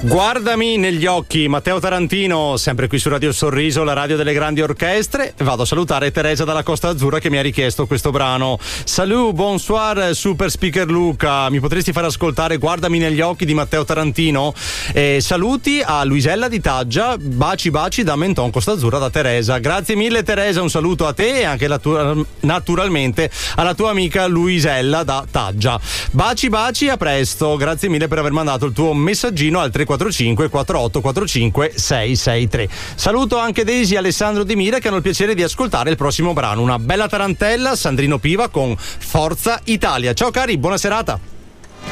Guardami negli occhi, Matteo Tarantino, sempre qui su Radio Sorriso, la radio delle grandi orchestre. Vado a salutare Teresa dalla Costa Azzurra che mi ha richiesto questo brano. Salut, bonsoir, super speaker Luca. Mi potresti far ascoltare Guardami negli occhi di Matteo Tarantino? Saluti a Luisella di Taggia, baci da Menton Costa Azzurra da Teresa. Grazie mille Teresa, un saluto a te e anche naturalmente alla tua amica Luisella da Taggia. Baci, a presto. Grazie mille per aver mandato il tuo messaggino al 345 4845 663. Saluto anche Daisy e Alessandro Di Mira che hanno il piacere di ascoltare il prossimo brano. Una bella tarantella, Sandrino Piva con Forza Italia. Ciao cari, buona serata.